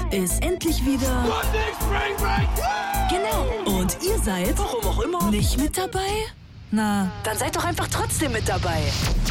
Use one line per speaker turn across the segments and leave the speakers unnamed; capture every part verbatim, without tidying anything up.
ist endlich wieder...
Sputnik Spring Break!
Genau. Und ihr seid,
warum auch immer,
nicht mit dabei? Na, dann seid doch einfach trotzdem mit dabei.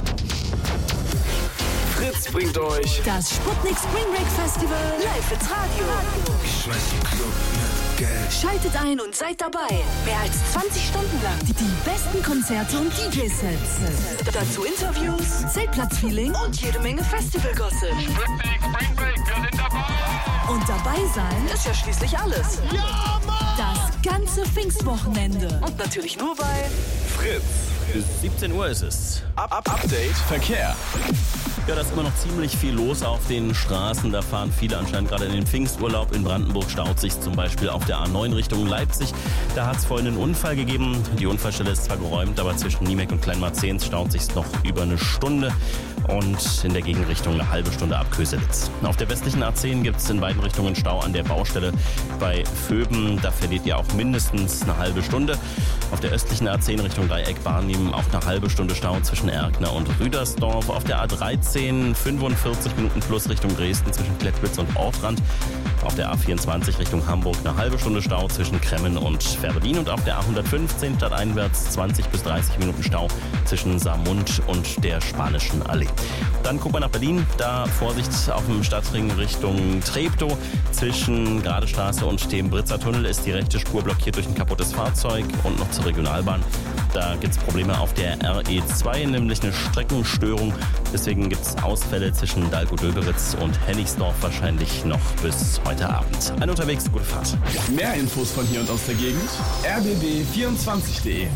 Fritz bringt euch
das Sputnik Spring Break Festival live ins Radio.
Ich schmeiß den Club mit Geld.
Schaltet ein und seid dabei. Mehr als zwanzig Stunden lang. Die, die besten Konzerte und D J-Sets. Dazu Interviews, Zeltplatzfeeling und jede Menge Festival-Gossip.
Sputnik Spring Break, wir sind dabei.
Und dabei sein ist ja schließlich alles.
Ja, Mann!
Das ganze Pfingstwochenende. Und natürlich nur bei
Fritz.
Bis siebzehn Uhr ist es.
Up, up, Update Verkehr.
Ja, da ist immer noch ziemlich viel los auf den Straßen. Da fahren viele anscheinend gerade in den Pfingsturlaub. In Brandenburg staut sich zum Beispiel auf der A neun Richtung Leipzig. Da hat es vorhin einen Unfall gegeben. Die Unfallstelle ist zwar geräumt, aber zwischen Niemek und Kleinmarzehns staut sich noch über eine Stunde. Und in der Gegenrichtung eine halbe Stunde ab Köselitz. Auf der westlichen A zehn gibt es in beiden Richtungen Stau an der Baustelle bei Vöben. Da verliert ihr auch mindestens eine halbe Stunde. Auf der östlichen A zehn Richtung Dreieck Barnim auch eine halbe Stunde Stau zwischen Erkner und Rüdersdorf. Auf der A dreizehn fünfundvierzig Minuten plus Richtung Dresden zwischen Klettwitz und Ortrand. Auf der A vierundzwanzig Richtung Hamburg eine halbe Stunde Stau zwischen Kremmen und Ferdolin. Und auf der A hundertfünfzehn stadteinwärts zwanzig bis dreißig Minuten Stau zwischen Saarmund und der Spanischen Allee. Dann gucken wir nach Berlin. Da Vorsicht auf dem Stadtring Richtung Treptow. Zwischen Gradestraße und dem Britzer Tunnel ist die rechte Spur blockiert durch ein kaputtes Fahrzeug. Und noch zur Regionalbahn. Da gibt es Probleme auf der R E zwei, nämlich eine Streckenstörung. Deswegen gibt es Ausfälle zwischen Dahlgut-Döberitz und Hennigsdorf wahrscheinlich noch bis heute Abend. Ein unterwegs, gute Fahrt.
Mehr Infos von hier und aus der Gegend. r b b vierundzwanzig punkt de.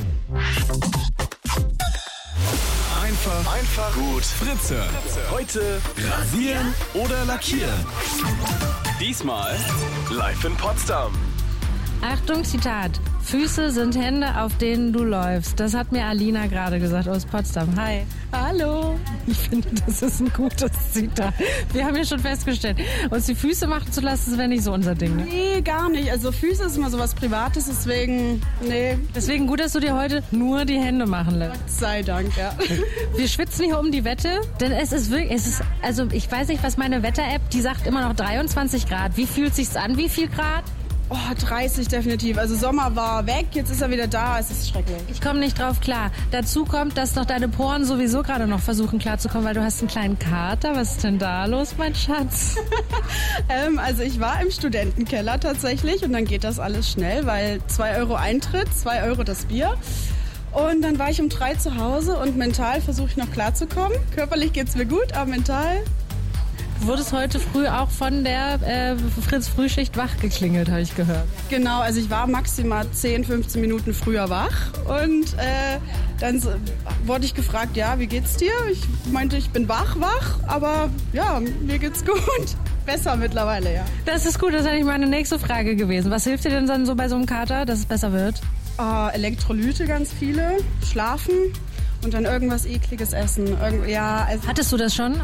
Einfach, einfach gut Fritze. Heute rasieren oder lackieren. Diesmal live in Potsdam.
Achtung, Zitat. Füße sind Hände, auf denen du läufst. Das hat mir Alina gerade gesagt aus Potsdam. Hi. Hallo. Ich finde, das ist ein gutes Zitat. Wir haben ja schon festgestellt, uns die Füße machen zu lassen, das wäre nicht so unser Ding. Ne?
Nee, gar nicht. Also Füße ist immer so was Privates, deswegen, nee.
Deswegen gut, dass du dir heute nur die Hände machen lässt.
Gott sei Dank, ja.
Wir schwitzen hier um die Wette, denn es ist wirklich, es ist, also ich weiß nicht, was meine Wetter-App, die sagt immer noch dreiundzwanzig Grad. Wie fühlt sich's an? Wie viel Grad?
Oh, dreißig definitiv. Also Sommer war weg, jetzt ist er wieder da. Es ist schrecklich.
Ich komme nicht drauf klar. Dazu kommt, dass noch deine Poren sowieso gerade noch versuchen klarzukommen, weil du hast einen kleinen Kater. Was ist denn da los, mein Schatz?
ähm, also ich war im Studentenkeller tatsächlich und dann geht das alles schnell, weil zwei Euro Eintritt, zwei Euro das Bier. Und dann war ich um drei zu Hause und mental versuche ich noch klarzukommen. Körperlich geht's mir gut, aber mental...
Du wurdest heute früh auch von der äh, Fritz-Frühschicht wach geklingelt, habe ich gehört.
Genau, also ich war maximal zehn, fünfzehn Minuten früher wach und äh, dann so, wurde ich gefragt, ja, wie geht's dir? Ich meinte, ich bin wach, wach, aber ja, mir geht's gut. Besser mittlerweile, ja.
Das ist gut, das ist eigentlich meine nächste Frage gewesen. Was hilft dir denn dann so bei so einem Kater, dass es besser wird?
Äh, Elektrolyte ganz viele, schlafen und dann irgendwas Ekliges essen. Irgend, ja, also,
hattest du das schon?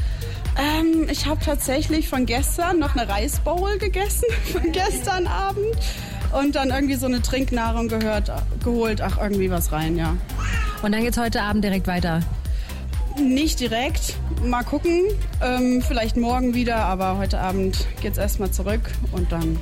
Ähm, ich habe tatsächlich von gestern noch eine Reisbowl gegessen, von gestern Abend. Und dann irgendwie so eine Trinknahrung gehört, geholt, ach, irgendwie was rein, ja.
Und dann geht's heute Abend direkt weiter?
Nicht direkt, mal gucken, ähm, vielleicht morgen wieder, aber heute Abend geht's erstmal zurück und dann...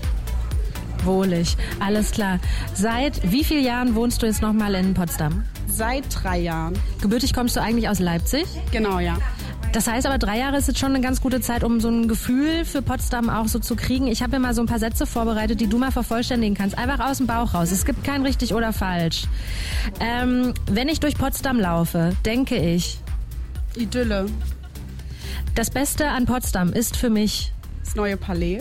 Wohlig, alles klar. Seit wie vielen Jahren wohnst du jetzt nochmal in Potsdam?
Seit drei Jahren.
Gebürtig kommst du eigentlich aus Leipzig?
Genau, ja.
Das heißt aber, drei Jahre ist jetzt schon eine ganz gute Zeit, um so ein Gefühl für Potsdam auch so zu kriegen. Ich habe mir mal so ein paar Sätze vorbereitet, die du mal vervollständigen kannst. Einfach aus dem Bauch raus. Es gibt kein richtig oder falsch. Ähm, wenn ich durch Potsdam laufe, denke ich...
Idylle.
Das Beste an Potsdam ist für mich...
Das neue Palais.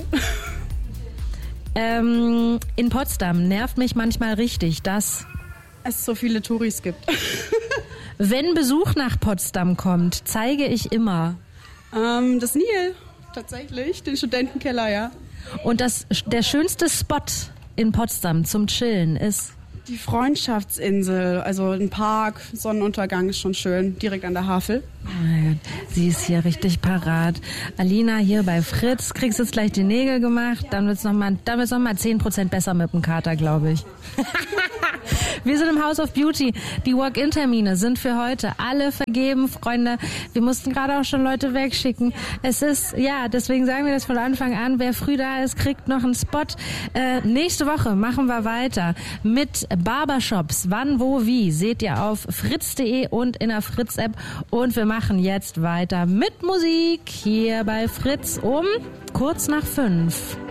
ähm, in Potsdam nervt mich manchmal richtig, dass...
es so viele Touris gibt.
Wenn Besuch nach Potsdam kommt, zeige ich immer...
Ähm, das Nil, tatsächlich, den Studentenkeller, ja.
Und das, der schönste Spot in Potsdam zum Chillen ist...
Die Freundschaftsinsel, also ein Park, Sonnenuntergang ist schon schön, direkt an der Havel.
Oh mein Gott, sie ist hier richtig parat. Alina hier bei Fritz, kriegst jetzt gleich die Nägel gemacht, dann wird's noch mal, dann wird's noch mal zehn Prozent besser mit dem Kater, glaube ich. Wir sind im House of Beauty. Die Walk-In-Termine sind für heute alle vergeben, Freunde. Wir mussten gerade auch schon Leute wegschicken. Es ist, ja, deswegen sagen wir das von Anfang an. Wer früh da ist, kriegt noch einen Spot. Äh, nächste Woche machen wir weiter mit Barbershops. Wann, wo, wie seht ihr auf fritz punkt de und in der Fritz-App. Und wir machen jetzt weiter mit Musik hier bei Fritz um kurz nach fünf.